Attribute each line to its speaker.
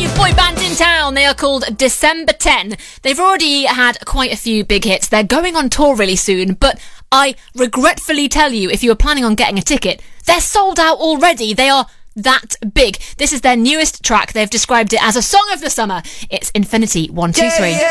Speaker 1: new boy band in town. They are called December 10. They've already had quite a few big hits. They're going on tour really soon, but I regretfully tell you, if you were planning on getting a ticket, they're sold out already. They are that big. This is their newest track. They've described it as a song of the summer. It's Infinity 123.